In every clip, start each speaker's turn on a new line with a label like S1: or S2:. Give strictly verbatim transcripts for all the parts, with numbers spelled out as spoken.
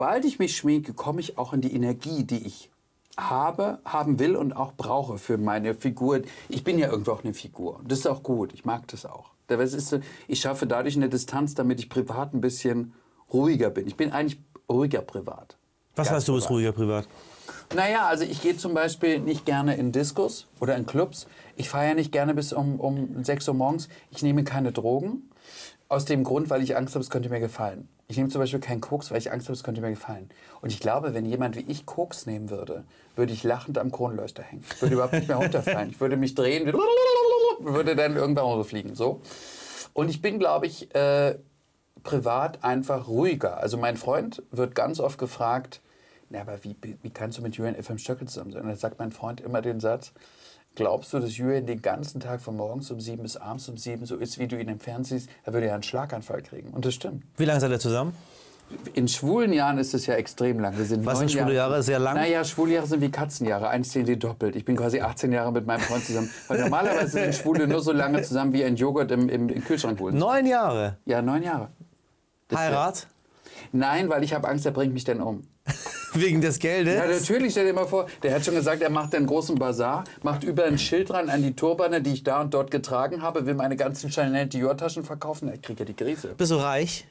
S1: Sobald ich mich schminke, komme ich auch in die Energie, die ich habe, haben will und auch brauche für meine Figur. Ich bin ja irgendwo auch eine Figur. Das ist auch gut. Ich mag das auch. Das ist, ich schaffe dadurch eine Distanz, damit ich privat ein bisschen ruhiger bin. Ich bin eigentlich ruhiger privat.
S2: Was heißt, du bist ruhiger privat?
S1: Naja, also ich gehe zum Beispiel nicht gerne in Diskos oder in Clubs. Ich feiere nicht gerne bis um, um sechs Uhr morgens. Ich nehme keine Drogen. Aus dem Grund, weil ich Angst habe, es könnte mir gefallen. Ich nehme zum Beispiel keinen Koks, weil ich Angst habe, es könnte mir gefallen. Und ich glaube, wenn jemand wie ich Koks nehmen würde, würde ich lachend am Kronleuchter hängen. Ich würde überhaupt nicht mehr runterfallen. Ich würde mich drehen, würde dann irgendwann runterfliegen. So. Und ich bin, glaube ich, äh, privat einfach ruhiger. Also mein Freund wird ganz oft gefragt, na, aber wie, wie kannst du mit Julian F M Stöckel zusammen sein? Und dann sagt mein Freund immer den Satz, glaubst du, dass Julian den ganzen Tag von morgens um sieben bis abends um sieben so ist, wie du ihn im Fernsehen siehst? Er würde ja einen Schlaganfall kriegen. Und das stimmt.
S2: Wie lange seid ihr zusammen?
S1: In schwulen Jahren ist es ja extrem lang. Wir sind
S2: Was sind schwule Jahre? Jahre? Sehr lang?
S1: Naja, schwule Jahre sind wie Katzenjahre. Eins zählen die doppelt. Ich bin quasi achtzehn Jahre mit meinem Freund zusammen. Weil normalerweise sind Schwule nur so lange zusammen, wie ein Joghurt im, im, im Kühlschrank holen.
S2: Neun Jahre?
S1: Ja, neun Jahre. Das
S2: Heirat?
S1: Nein, weil ich habe Angst, er bringt mich dann um.
S2: Wegen des Geldes?
S1: Ja, natürlich, stell dir mal vor, der hat schon gesagt, er macht einen großen Bazar, macht überall ein Schild dran an die Turbane, die ich da und dort getragen habe, will meine ganzen Chanel Dior-Taschen verkaufen, ich kriege ja die Krise.
S2: Bist du reich?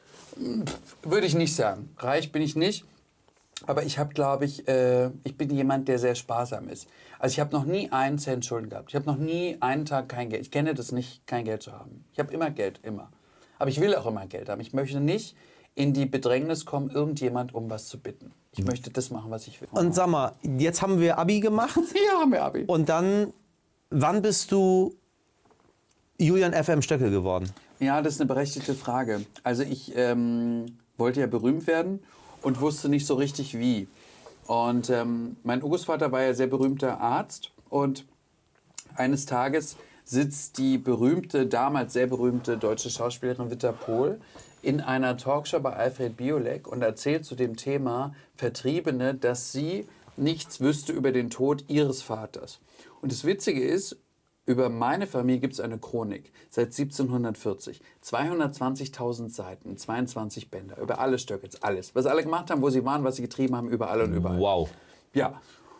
S1: Würde ich nicht sagen. Reich bin ich nicht, aber ich habe, glaube ich, äh, ich bin jemand, der sehr sparsam ist. Also ich habe noch nie einen Cent Schulden gehabt. Ich habe noch nie einen Tag kein Geld. Ich kenne das nicht, kein Geld zu haben. Ich habe immer Geld, immer. Aber ich will auch immer Geld haben. Ich möchte nicht in die Bedrängnis kommen, irgendjemand um was zu bitten. Ich möchte das machen, was ich will.
S2: Und sag mal, jetzt haben wir Abi gemacht.
S1: Ja, haben wir Abi.
S2: Und dann, wann bist du Julian F M Stöckel geworden?
S1: Ja, das ist eine berechtigte Frage. Also ich ähm, wollte ja berühmt werden und wusste nicht so richtig wie. Und ähm, mein Urgroßvater war ja sehr berühmter Arzt. Und eines Tages sitzt die berühmte, damals sehr berühmte deutsche Schauspielerin Witter Pohl in einer Talkshow bei Alfred Biolek und erzählt zu dem Thema Vertriebene, dass sie nichts wüsste über den Tod ihres Vaters. Und das Witzige ist, über meine Familie gibt es eine Chronik seit siebzehnhundertvierzig. zweihundertzwanzigtausend Seiten, zweiundzwanzig Bänder, über alle Stöckels, alles. Was alle gemacht haben, wo sie waren, was sie getrieben haben, überall und überall.
S2: Wow.
S1: Ja.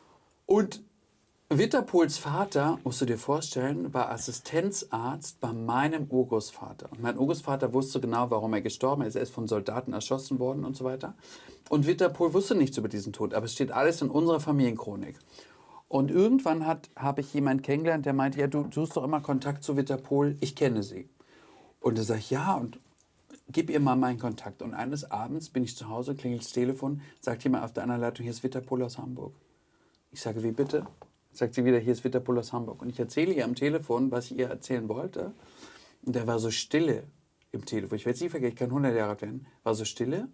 S1: Und Witter Pohls Vater, musst du dir vorstellen, war Assistenzarzt bei meinem Urgroßvater. Und mein Urgroßvater wusste genau, warum er gestorben ist. Er ist von Soldaten erschossen worden und so weiter. Und Witter Pohl wusste nichts über diesen Tod, aber es steht alles in unserer Familienchronik. Und irgendwann habe ich jemanden kennengelernt, der meinte, ja, du suchst doch immer Kontakt zu Witter Pohl, ich kenne sie. Und da sage ich, ja, und gib ihr mal meinen Kontakt. Und eines Abends bin ich zu Hause, klingelt das Telefon, sagt jemand auf der anderen Leitung, hier ist Witter Pohl aus Hamburg. Ich sage, wie bitte? Sagt sie wieder, hier ist Witter Pohl aus Hamburg. Und ich erzähle ihr am Telefon, was ich ihr erzählen wollte. Und da war so Stille im Telefon. Ich werde es nie vergessen, ich kann hundert Jahre alt werden. War so Stille.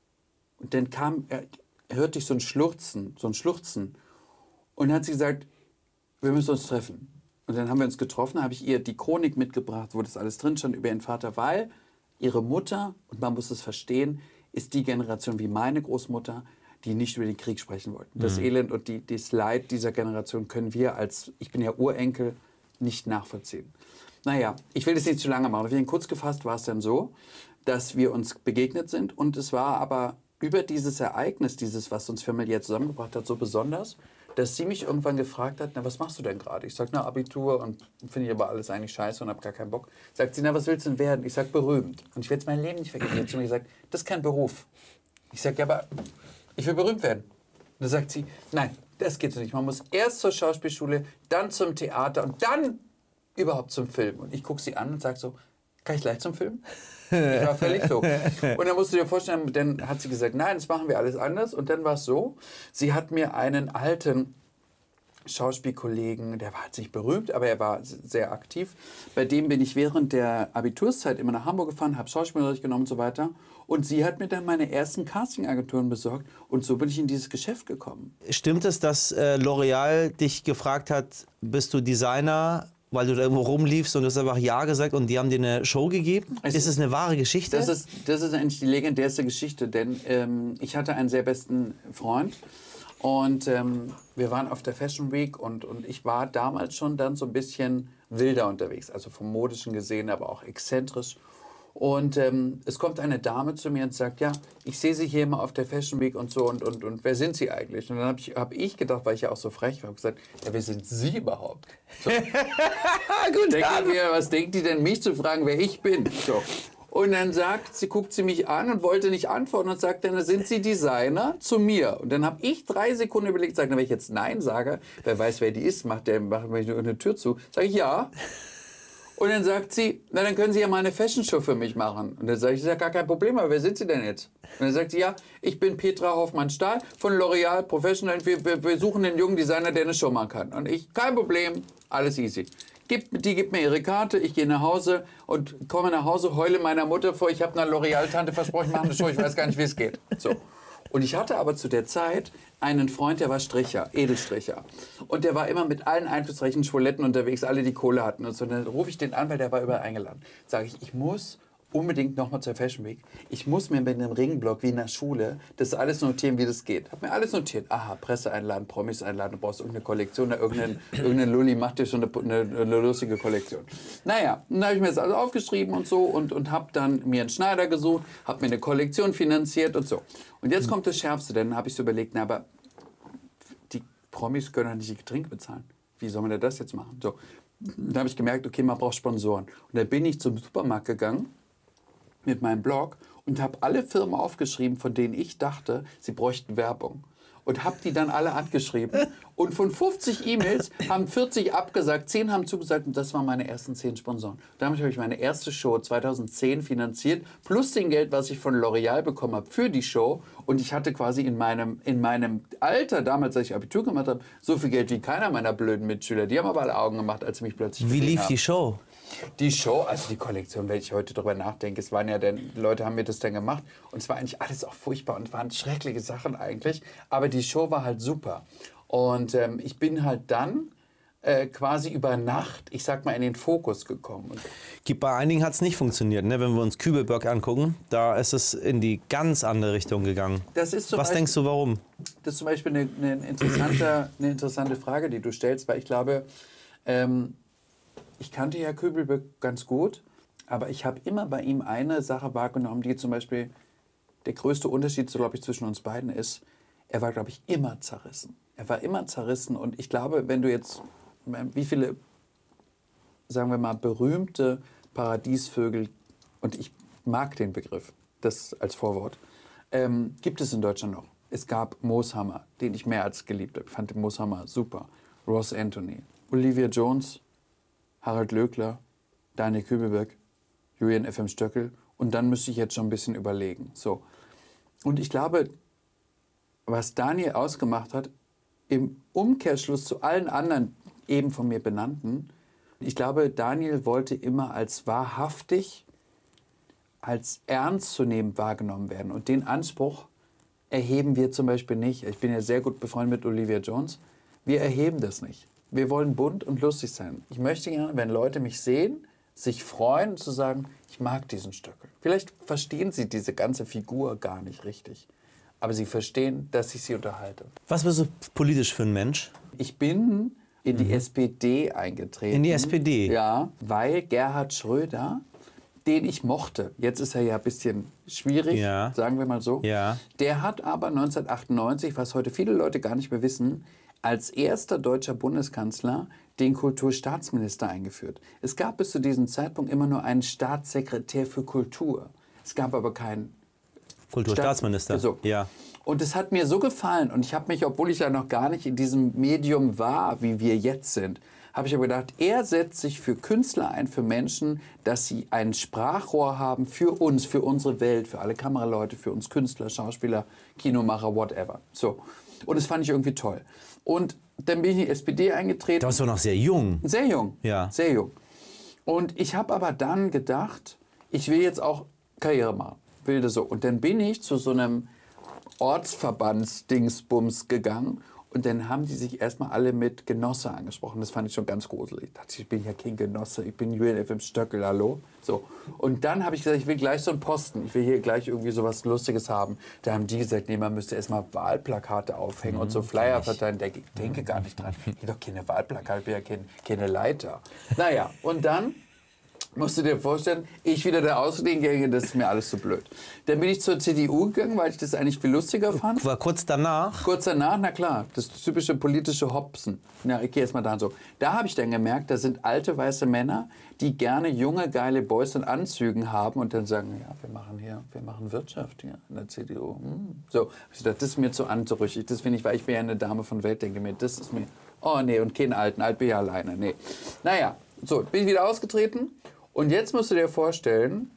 S1: Und dann kam, er, hörte ich so ein Schluchzen, so ein Schluchzen. Und dann hat sie gesagt, wir müssen uns treffen. Und dann haben wir uns getroffen, habe ich ihr die Chronik mitgebracht, wo das alles drin stand über ihren Vater, weil ihre Mutter, und man muss es verstehen, ist die Generation wie meine Großmutter, die nicht über den Krieg sprechen wollten. Das mhm. Elend und die, das Leid dieser Generation können wir als, ich bin ja Urenkel, nicht nachvollziehen. Naja, ich will das nicht zu lange machen. Auf jeden Fall kurz gefasst war es dann so, dass wir uns begegnet sind und es war aber über dieses Ereignis, dieses, was uns familiär zusammengebracht hat, so besonders, dass sie mich irgendwann gefragt hat, na, was machst du denn gerade? Ich sage, na, Abitur und finde ich aber alles eigentlich scheiße und habe gar keinen Bock. Sagt sie, na, was willst du denn werden? Ich sage, berühmt. Und ich werde es mein Leben nicht vergessen. Sie hat zu mir gesagt, das ist kein Beruf. Ich sage, ja, aber ich will berühmt werden. Und da sagt sie, nein, das geht so nicht. Man muss erst zur Schauspielschule, dann zum Theater und dann überhaupt zum Film. Und ich gucke sie an und sage so, kann ich gleich zum Film? Ich war völlig so. Und dann musst du dir vorstellen, dann hat sie gesagt, nein, das machen wir alles anders. Und dann war es so, sie hat mir einen alten Schauspielkollegen, der war jetzt nicht berühmt, aber er war sehr aktiv. Bei dem bin ich während der Abiturszeit immer nach Hamburg gefahren, habe Schauspielunterricht genommen und so weiter. Und sie hat mir dann meine ersten Castingagenturen besorgt und so bin ich in dieses Geschäft gekommen.
S2: Stimmt es, dass äh, L'Oreal dich gefragt hat, bist du Designer, weil du da irgendwo rumliefst und du hast einfach Ja gesagt und die haben dir eine Show gegeben? Es ist es eine wahre Geschichte?
S1: Das ist, das ist eigentlich die legendärste Geschichte, denn ähm, ich hatte einen sehr besten Freund. Und ähm, wir waren auf der Fashion Week und, und ich war damals schon dann so ein bisschen wilder unterwegs, also vom Modischen gesehen, aber auch exzentrisch. Und ähm, es kommt eine Dame zu mir und sagt, ja, ich sehe Sie hier immer auf der Fashion Week und so und, und, und wer sind Sie eigentlich? Und dann habe ich, hab ich gedacht, weil ich ja auch so frech war, gesagt, ja, wer sind Sie überhaupt? So. Gut, denke mir, was denkt die denn, mich zu fragen, wer ich bin? So. Und dann sagt sie, guckt sie mich an und wollte nicht antworten und sagt dann, sind Sie Designer? Zu mir. Und dann habe ich drei Sekunden überlegt, sage, wenn ich jetzt Nein sage, wer weiß, wer die ist, macht der macht mir eine Tür zu. Sage ich ja. Und dann sagt sie, na dann können Sie ja mal eine Fashion-Show für mich machen. Und dann sage ich, das ist ja gar kein Problem, aber wer sind Sie denn jetzt? Und dann sagt sie, ja, ich bin Petra Hoffmann-Stahl von L'Oreal Professional. Wir, wir, wir suchen einen jungen Designer, der eine Show machen kann. Und ich, kein Problem, alles easy. Gib, die gibt mir ihre Karte, ich gehe nach Hause und komme nach Hause, heule meiner Mutter vor, ich habe einer L'Oreal-Tante versprochen, machen eine Show, ich weiß gar nicht, wie es geht. So. Und ich hatte aber zu der Zeit einen Freund, der war Stricher, Edelstricher. Und der war immer mit allen einflussreichen Schwoletten unterwegs, alle die Kohle hatten. Und so, dann rufe ich den an, weil der war überall eingeladen. Sage ich, ich muss unbedingt nochmal zur Fashion Week. Ich muss mir mit einem Ringblock wie in der Schule das alles notieren, wie das geht. Hab mir alles notiert. Aha, Presse einladen, Promis einladen, du brauchst irgendeine Kollektion, irgendein, irgendein Lulli macht dir schon eine, eine, eine lustige Kollektion. Naja, dann habe ich mir das alles aufgeschrieben und so und, und habe dann mir einen Schneider gesucht, habe mir eine Kollektion finanziert und so. Und jetzt kommt das Schärfste, dann habe ich so überlegt, na, aber die Promis können ja nicht die Getränke bezahlen. Wie soll man denn das jetzt machen? So. Dann habe ich gemerkt, okay, man braucht Sponsoren. Und dann bin ich zum Supermarkt gegangen mit meinem Blog und habe alle Firmen aufgeschrieben, von denen ich dachte, sie bräuchten Werbung. Und habe die dann alle angeschrieben. Und von fünfzig E-Mails haben vierzig abgesagt, zehn haben zugesagt und das waren meine ersten zehn Sponsoren. Damit habe ich meine erste Show zweitausendzehn finanziert, plus den Geld, was ich von L'Oreal bekommen habe für die Show. Und ich hatte quasi in meinem, in meinem Alter, damals, als ich Abitur gemacht habe, so viel Geld wie keiner meiner blöden Mitschüler. Die haben aber alle Augen gemacht, als sie mich plötzlich
S2: Wie lief
S1: haben.
S2: die Show?
S1: Die Show, also die Kollektion, wenn ich heute darüber nachdenke, es waren ja dann, die Leute haben mir das dann gemacht und es war eigentlich alles auch furchtbar und waren schreckliche Sachen eigentlich, aber die Show war halt super. Und ähm, ich bin halt dann äh, quasi über Nacht, ich sag mal, in den Fokus gekommen. Und
S2: bei einigen hat es nicht funktioniert, ne? Wenn wir uns Kübelberg angucken, da ist es in die ganz andere Richtung gegangen.
S1: Das ist zum
S2: Was
S1: Beispiel, denkst
S2: du, warum?
S1: Das ist zum Beispiel eine, eine, interessante, eine interessante Frage, die du stellst, weil ich glaube, ähm, ich kannte ja Kübelberg ganz gut, aber ich habe immer bei ihm eine Sache wahrgenommen, die zum Beispiel der größte Unterschied, so glaube ich, zwischen uns beiden ist, er war, glaube ich, immer zerrissen. Er war immer zerrissen und ich glaube, wenn du jetzt, wie viele, sagen wir mal, berühmte Paradiesvögel, und ich mag den Begriff, das als Vorwort, ähm, gibt es in Deutschland noch. Es gab Mooshammer, den ich mehr als geliebt habe. Ich fand den Mooshammer super. Ross Anthony, Olivia Jones, Harald Lökler, Daniel Kübelberg, Julian F M Stöckel und dann müsste ich jetzt schon ein bisschen überlegen. So. Und ich glaube, was Daniel ausgemacht hat, im Umkehrschluss zu allen anderen eben von mir benannten, ich glaube, Daniel wollte immer als wahrhaftig, als ernst zu nehmen wahrgenommen werden. Und den Anspruch erheben wir zum Beispiel nicht. Ich bin ja sehr gut befreundet mit Olivia Jones. Wir erheben das nicht. Wir wollen bunt und lustig sein. Ich möchte gerne, wenn Leute mich sehen, sich freuen und zu sagen, ich mag diesen Stöckel. Vielleicht verstehen sie diese ganze Figur gar nicht richtig. Aber sie verstehen, dass ich sie unterhalte.
S2: Was bist du politisch für ein Mensch?
S1: Ich bin in die mhm. S P D eingetreten.
S2: In die S P D?
S1: Ja, weil Gerhard Schröder, den ich mochte, jetzt ist er ja ein bisschen schwierig, ja. sagen wir mal so,
S2: ja.
S1: der hat aber neunzehnhundertachtundneunzig, was heute viele Leute gar nicht mehr wissen, als erster deutscher Bundeskanzler den Kulturstaatsminister eingeführt. Es gab bis zu diesem Zeitpunkt immer nur einen Staatssekretär für Kultur. Es gab aber keinen
S2: Kulturstaatsminister.
S1: Staats- so.
S2: Ja.
S1: Und es hat mir so gefallen und ich habe mich, obwohl ich ja noch gar nicht in diesem Medium war, wie wir jetzt sind, habe ich aber gedacht, er setzt sich für Künstler ein, für Menschen, dass sie ein Sprachrohr haben für uns, für unsere Welt, für alle Kameraleute, für uns Künstler, Schauspieler, Kinomacher, whatever. So. Und das fand ich irgendwie toll. Und dann bin ich in die S P D eingetreten.
S2: Da warst du noch sehr jung.
S1: Sehr jung,
S2: ja.
S1: sehr jung. Und ich habe aber dann gedacht, ich will jetzt auch Karriere machen. Wilde so. Und dann bin ich zu so einem Ortsverbandsdingsbums gegangen und dann haben die sich erstmal alle mit Genosse angesprochen. Das fand ich schon ganz gruselig. Ich dachte, ich bin ja kein Genosse, ich bin Julian F M Stöckel, hallo. So. Und dann habe ich gesagt, ich will gleich so einen Posten, ich will hier gleich irgendwie so was Lustiges haben. Da haben die gesagt, nee, man müsste erstmal Wahlplakate aufhängen mhm, und so Flyer verteilen. Ich denke, denke gar nicht dran. Ich habe doch keine Wahlplakate, ich bin ja kein, keine Leiter. Naja, und dann Musst du dir vorstellen, ich wieder der Außendienstgänger, das ist mir alles zu blöd. Dann bin ich zur C D U gegangen, weil ich das eigentlich viel lustiger fand.
S2: War kurz danach?
S1: Kurz danach, na klar, das typische politische Hopsen. Na, ich gehe jetzt mal da so. Da habe ich dann gemerkt, da sind alte weiße Männer, die gerne junge, geile Boys in Anzügen haben und dann sagen, ja, wir machen hier, wir machen Wirtschaft hier in der C D U. Hm. So, ich dachte, das ist mir zu anrüchig. Das finde ich, weil ich bin ja eine Dame von Welt, denke mir, das ist mir, oh nee, und keinen Alten, alt bin ich ja alleine, nee. Naja, so, bin ich wieder ausgetreten. Und jetzt musst du dir vorstellen,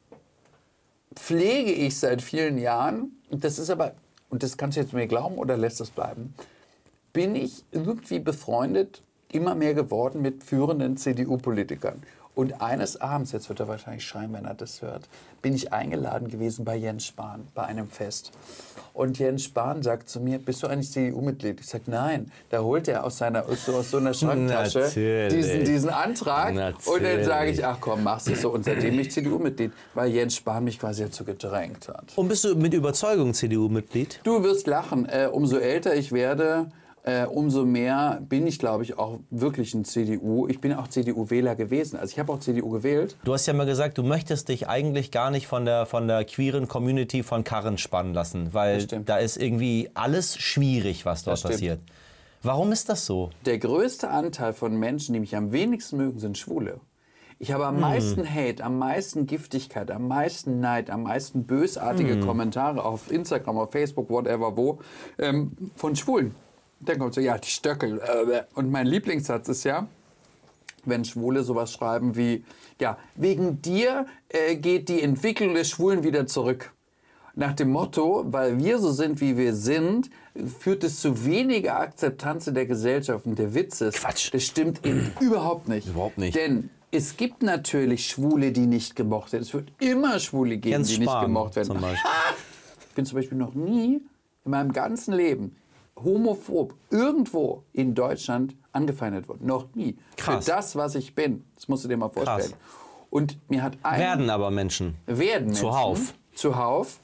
S1: pflege ich seit vielen Jahren, und das ist aber, und das kannst du jetzt mir glauben oder lässt es bleiben, bin ich irgendwie befreundet, immer mehr geworden mit führenden C D U-Politikern. Und eines Abends, jetzt wird er wahrscheinlich schreien, wenn er das hört, bin ich eingeladen gewesen bei Jens Spahn, bei einem Fest. Und Jens Spahn sagt zu mir, bist du eigentlich C D U-Mitglied? Ich sage, nein. Da holt er aus, seiner, aus, so, aus so einer Schranktasche diesen, diesen Antrag. Natürlich. Und dann sage ich, ach komm, mach's es so. Und seitdem bin ich C D U-Mitglied, weil Jens Spahn mich quasi dazu gedrängt hat.
S2: Und bist du mit Überzeugung C D U-Mitglied?
S1: Du wirst lachen. Äh, umso älter ich werde, Äh, umso mehr bin ich, glaube ich, auch wirklich ein C D U. Ich bin auch C D U-Wähler gewesen. Also ich habe auch C D U gewählt.
S2: Du hast ja mal gesagt, du möchtest dich eigentlich gar nicht von der, von der queeren Community von Karren spannen lassen, weil da ist irgendwie alles schwierig, was dort passiert. Warum ist das so?
S1: Der größte Anteil von Menschen, die mich am wenigsten mögen, sind Schwule. Ich habe am hm. meisten Hate, am meisten Giftigkeit, am meisten Neid, am meisten bösartige hm. Kommentare auf Instagram, auf Facebook, whatever, wo, ähm, von Schwulen. Dann kommt so, ja, die Stöckel. Und mein Lieblingssatz ist ja, wenn Schwule sowas schreiben wie, ja, wegen dir äh, geht die Entwicklung der Schwulen wieder zurück. Nach dem Motto, weil wir so sind, wie wir sind, führt es zu weniger Akzeptanz in der Gesellschaft. Und der Witz ist,
S2: Quatsch.
S1: Das stimmt eben überhaupt nicht.
S2: Überhaupt nicht.
S1: Denn es gibt natürlich Schwule, die nicht gemocht werden. Es wird immer Schwule geben,
S2: Jens
S1: die
S2: Spahn
S1: nicht gemocht werden.
S2: Zum Beispiel.
S1: Ich bin zum Beispiel noch nie in meinem ganzen Leben homophob irgendwo in Deutschland angefeindet worden. Noch nie.
S2: Krass.
S1: Für das, was ich bin. Das musst du dir mal vorstellen.
S2: Krass.
S1: Und mir hat ein
S2: Werden aber Menschen.
S1: Werden Menschen.
S2: Zuhauf.
S1: Zuhauf.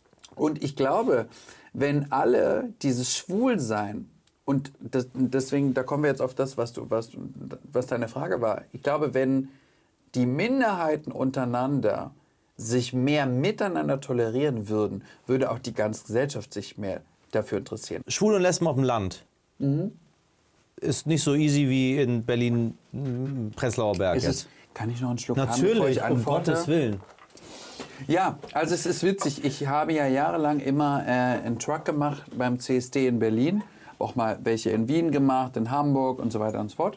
S1: Und ich glaube, wenn alle dieses Schwulsein, und das, deswegen, da kommen wir jetzt auf das, was, du, was, was deine Frage war. Ich glaube, wenn die Minderheiten untereinander sich mehr miteinander tolerieren würden, würde auch die ganze Gesellschaft sich mehr dafür interessieren.
S2: Schwul und Lesben auf dem Land.
S1: Mhm.
S2: Ist nicht so easy wie in Berlin, Prenzlauer Berg.
S1: Ist es, kann ich noch einen Schluck
S2: Natürlich,
S1: haben, bevor ich
S2: um
S1: antworte?
S2: Gottes Willen.
S1: Ja, also es ist witzig. Ich habe ja jahrelang immer äh, einen Truck gemacht beim C S D in Berlin. Auch mal welche in Wien gemacht, in Hamburg und so weiter und so fort.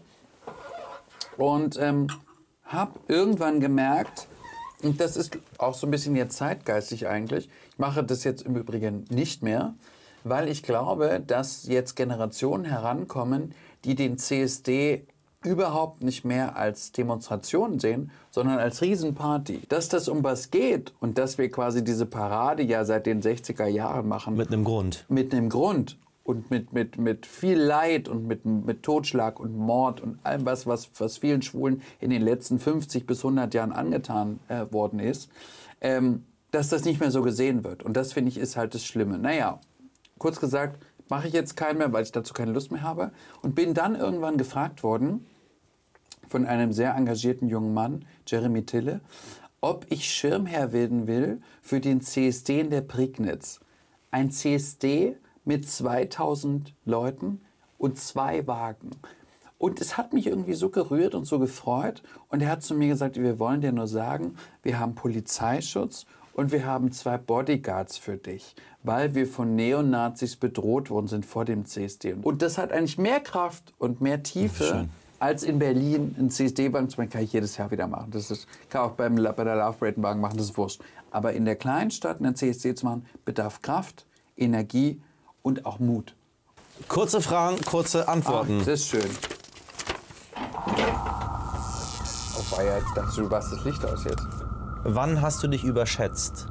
S1: Und ähm, habe irgendwann gemerkt, und das ist auch so ein bisschen jetzt zeitgeistig eigentlich, ich mache das jetzt im Übrigen nicht mehr, weil ich glaube, dass jetzt Generationen herankommen, die den C S D überhaupt nicht mehr als Demonstration sehen, sondern als Riesenparty. Dass das um was geht und dass wir quasi diese Parade ja seit den sechziger Jahren machen.
S2: Mit einem Grund.
S1: Mit einem Grund. Und mit, mit, mit viel Leid und mit, mit Totschlag und Mord und allem was, was, was vielen Schwulen in den letzten fünfzig bis hundert Jahren angetan äh, worden ist, ähm, dass das nicht mehr so gesehen wird. Und das, finde ich, ist halt das Schlimme. Naja, kurz gesagt, mache ich jetzt keinen mehr, weil ich dazu keine Lust mehr habe. Und bin dann irgendwann gefragt worden von einem sehr engagierten jungen Mann, Jeremy Tille, ob ich Schirmherr werden will für den C S D in der Prignitz. Ein C S D mit zweitausend Leuten und zwei Wagen. Und es hat mich irgendwie so gerührt und so gefreut. Und er hat zu mir gesagt, wir wollen dir nur sagen, wir haben Polizeischutz und wir haben zwei Bodyguards für dich, weil wir von Neonazis bedroht worden sind vor dem C S D. Und das hat eigentlich mehr Kraft und mehr Tiefe, als in Berlin ein C S D-Wagen zu machen. Kann ich jedes Jahr wieder machen. Das ist, kann auch beim, bei der Love Parade-Wagen machen, das ist wurscht. Aber in der kleinen Stadt einen C S D zu machen, bedarf Kraft, Energie und auch Mut.
S2: Kurze Fragen, kurze Antworten.
S1: Ach, das ist schön. Oh weia, ich dachte, du warst das Licht aus jetzt.
S2: Wann hast du dich überschätzt?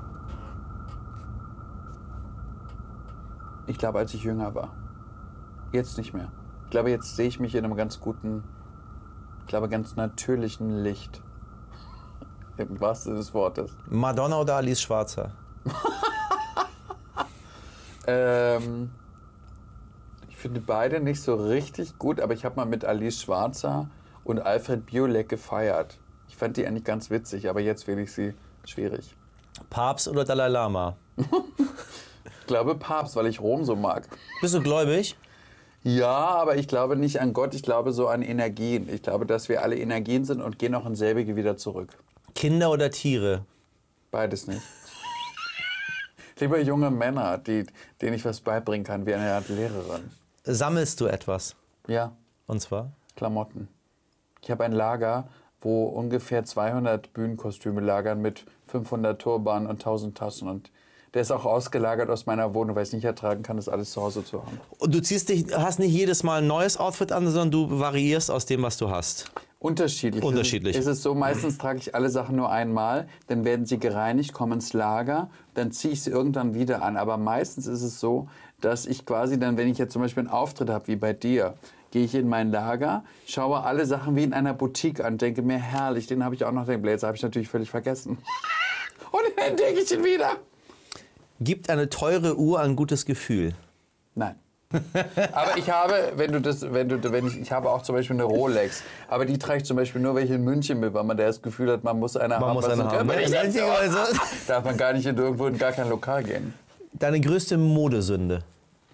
S1: Ich glaube, als ich jünger war. Jetzt nicht mehr. Ich glaube, jetzt sehe ich mich in einem ganz guten, ich glaube, ganz natürlichen Licht. Im wahrsten Sinne des Wortes.
S2: Madonna oder Alice Schwarzer?
S1: ähm, ich finde beide nicht so richtig gut, aber ich habe mal mit Alice Schwarzer und Alfred Biolek gefeiert. Ich fand die eigentlich ganz witzig, aber jetzt finde ich sie schwierig.
S2: Papst oder Dalai Lama?
S1: Ich glaube Papst, weil ich Rom so mag.
S2: Bist du gläubig?
S1: Ja, aber ich glaube nicht an Gott, ich glaube so an Energien. Ich glaube, dass wir alle Energien sind und gehen auch in selbige wieder zurück.
S2: Kinder oder Tiere?
S1: Beides nicht. Lieber junge Männer, die, denen ich was beibringen kann, wie eine Art Lehrerin.
S2: Sammelst du etwas?
S1: Ja.
S2: Und zwar?
S1: Klamotten. Ich habe ein Lager, wo ungefähr zweihundert Bühnenkostüme lagern mit fünfhundert Turbanen und tausend Tassen. Und der ist auch ausgelagert aus meiner Wohnung, weil ich es nicht ertragen kann, das alles zu Hause zu haben.
S2: Und du ziehst dich, hast nicht jedes Mal ein neues Outfit an, sondern du variierst aus dem, was du hast?
S1: Unterschiedlich.
S2: Unterschiedlich.
S1: Es ist, es ist so, meistens trage ich alle Sachen nur einmal, dann werden sie gereinigt, kommen ins Lager, dann ziehe ich sie irgendwann wieder an. Aber meistens ist es so, dass ich quasi dann, wenn ich jetzt zum Beispiel einen Auftritt habe, wie bei dir, gehe ich in mein Lager, schaue alle Sachen wie in einer Boutique an, denke mir, herrlich, den habe ich auch noch, den Blazer habe ich natürlich völlig vergessen. Und dann entdecke ich ihn wieder.
S2: Gibt eine teure Uhr ein gutes Gefühl?
S1: Nein. Aber ich habe, wenn du das, wenn du, wenn ich, ich habe auch zum Beispiel eine Rolex, aber die trage ich zum Beispiel nur, wenn ich in München bin, weil man das Gefühl hat, man muss eine
S2: man
S1: haben.
S2: Muss eine haben.
S1: Man
S2: Ja,
S1: nicht
S2: also.
S1: Darf man gar nicht in irgendwo in gar kein Lokal gehen.
S2: Deine größte Modesünde?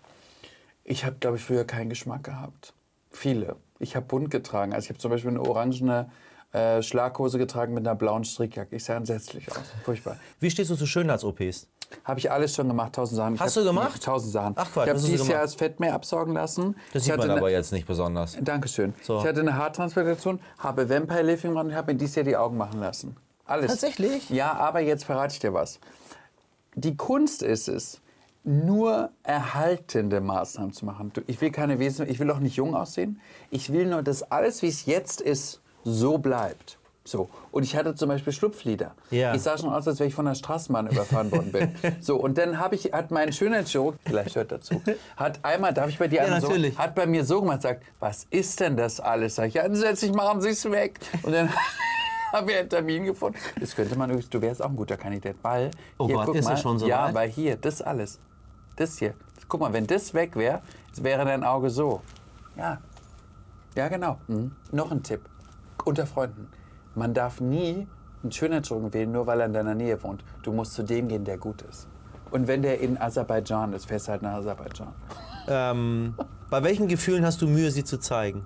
S1: Ich habe, glaube ich, früher keinen Geschmack gehabt. Viele. Ich habe bunt getragen. Also ich habe zum Beispiel eine orangene äh, Schlaghose getragen mit einer blauen Strickjacke. Ich sah entsetzlich aus. Furchtbar.
S2: Wie stehst du zu Schönheits-O Ps?
S1: Habe ich alles schon gemacht, tausend Sachen. Ich
S2: Hast
S1: hab,
S2: du gemacht?
S1: Tausend Sachen.
S2: Ach Quatsch,
S1: ich habe dieses
S2: du
S1: Jahr das Fett mehr absaugen lassen.
S2: Das
S1: ich
S2: sieht man
S1: eine,
S2: aber jetzt nicht besonders.
S1: Dankeschön.
S2: So.
S1: Ich hatte eine Haartransplantation, habe Vampire Lifting gemacht und habe mir dieses Jahr die Augen machen lassen. Alles.
S2: Tatsächlich?
S1: Ja, aber jetzt verrate ich dir was. Die Kunst ist es, nur erhaltende Maßnahmen zu machen. Ich will keine Wesen, ich will auch nicht jung aussehen. Ich will nur, dass alles, wie es jetzt ist, so bleibt. So. Und ich hatte zum Beispiel Schlupflider.
S2: Ja.
S1: Ich sah schon aus, als wenn ich von der Straßenbahn überfahren worden bin. So, und dann habe ich, hat mein Schönheitschirurg, vielleicht hört dazu, hat einmal, darf ich bei dir
S2: Ja,
S1: einmal so,
S2: natürlich.
S1: hat bei mir so gemacht, sagt, was ist denn das alles? Sag ich, ja, entsetzlich, machen Sie es weg. Und dann haben wir einen Termin gefunden. Das könnte man, du wärst auch ein guter Kandidat, weil,
S2: oh
S1: hier,
S2: Gott,
S1: guck
S2: ist
S1: mal,
S2: es schon so
S1: ja,
S2: weit?
S1: weil hier, das alles, das hier, guck mal, wenn das weg wäre, wäre dein Auge so. Ja, ja genau. Mhm. Noch ein Tipp, unter Freunden. Man darf nie einen Schönheitschirurgen wählen, nur weil er in deiner Nähe wohnt. Du musst zu dem gehen, der gut ist. Und wenn der in Aserbaidschan ist, fährst du halt nach Aserbaidschan.
S2: Ähm, bei welchen Gefühlen hast du Mühe, sie zu zeigen?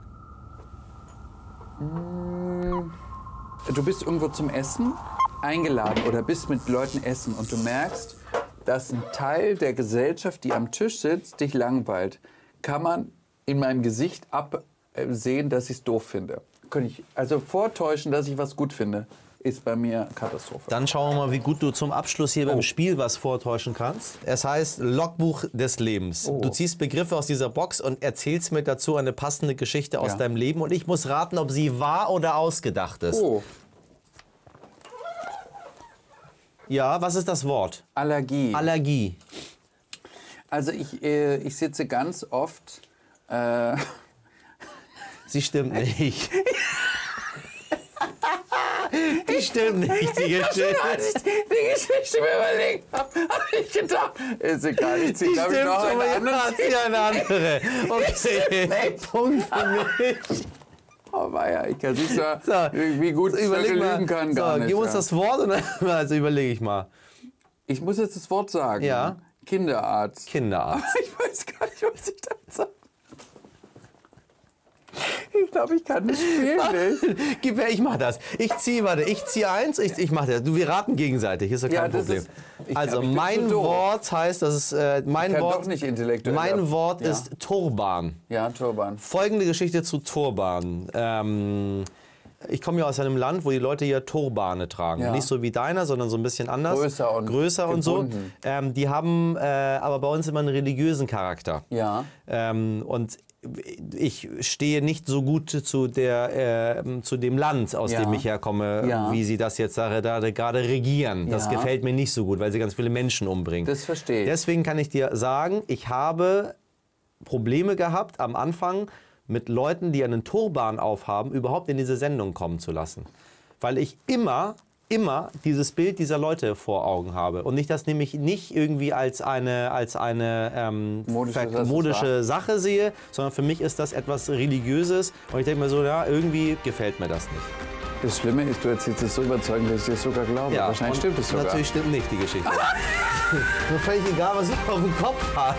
S1: Du bist irgendwo zum Essen eingeladen oder bist mit Leuten essen und du merkst, dass ein Teil der Gesellschaft, die am Tisch sitzt, dich langweilt. Kann man in meinem Gesicht absehen, dass ich es doof finde. Könnte ich also vortäuschen, dass ich was gut finde, ist bei mir Katastrophe.
S2: Dann schauen wir mal, wie gut du zum Abschluss hier oh. beim Spiel was vortäuschen kannst. Es heißt Logbuch des Lebens. Oh. Du ziehst Begriffe aus dieser Box und erzählst mir dazu eine passende Geschichte aus ja. deinem Leben. Und ich muss raten, ob sie wahr oder ausgedacht ist. Oh. Ja, was ist das Wort?
S1: Allergie.
S2: Allergie.
S1: Also ich, äh, ich sitze ganz oft... Äh
S2: Sie stimmt nicht. Die stimmt nicht, die Geschichte.
S1: Als ich die Geschichte mir überlegt habe, habe ich gedacht, ist egal, ich ziehe glaube ich noch eine andere.
S2: Zieh eine andere. Okay, Punkt für mich.
S1: Oh weia, ich kann nicht sagen, so, wie gut ich lügen kann.
S2: So,
S1: gar nicht,
S2: gib uns
S1: ja.
S2: das Wort und dann also überlege ich mal.
S1: Ich muss jetzt das Wort sagen.
S2: Ja.
S1: Kinderarzt.
S2: Kinderarzt.
S1: Ich weiß gar nicht, was ich damit sage. Ich glaube, ich kann das spielen nicht.
S2: Gib her, ich mach das. Ich ziehe, warte, ich ziehe eins, ich, ich mach das. Du, wir raten gegenseitig, ist ja kein ja, Problem. Ist, also glaub, mein so Wort heißt, das ist äh, mein
S1: ich kann
S2: Wort.
S1: Doch nicht intellektuell.
S2: Mein Wort
S1: ja.
S2: ist Turban.
S1: Ja, Turban.
S2: Folgende Geschichte zu Turban. Ähm, ich komme ja aus einem Land, wo die Leute ja Turbane tragen. Ja. Nicht so wie deiner, sondern so ein bisschen anders.
S1: Größer und
S2: Größer und so. Ähm, die haben äh, aber bei uns immer einen religiösen Charakter.
S1: Ja.
S2: Ähm, und ich stehe nicht so gut zu, der, äh, zu dem Land, aus ja. dem ich herkomme, ja. wie sie das jetzt da, da gerade regieren. Das ja. gefällt mir nicht so gut, weil sie ganz viele Menschen umbringen.
S1: Das verstehe ich.
S2: Deswegen kann ich dir sagen, ich habe Probleme gehabt am Anfang mit Leuten, die einen Turban aufhaben, überhaupt in diese Sendung kommen zu lassen. Weil ich immer... immer dieses Bild dieser Leute vor Augen habe. Und ich das nämlich nicht irgendwie als eine, als eine ähm, modische, modische Sache sehe, sondern für mich ist das etwas Religiöses. Und ich denke mir so, ja, irgendwie gefällt mir das nicht.
S1: Das Schlimme ist, du erzählst es so überzeugend, dass ich dir sogar glaube.
S2: Ja,
S1: Wahrscheinlich
S2: und
S1: stimmt es sogar.
S2: Natürlich stimmt nicht die Geschichte. Nur völlig egal, was du auf dem Kopf hast.